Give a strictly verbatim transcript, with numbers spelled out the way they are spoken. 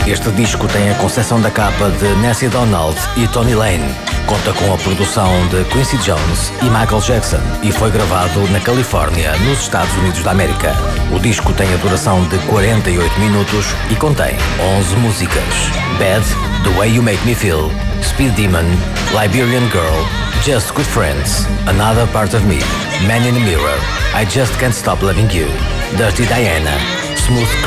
Este disco tem a concepção da capa de Nancy Donald e Tony Lane. Conta com a produção de Quincy Jones e Michael Jackson e foi gravado na Califórnia, nos Estados Unidos da América. O disco tem a duração de quarenta e oito minutos e contém onze músicas: Bad, The Way You Make Me Feel, Speed Demon, Liberian Girl, Just Good Friends, Another Part of Me, Man in the Mirror, I Just Can't Stop Loving You, Dirty Diana, Smooth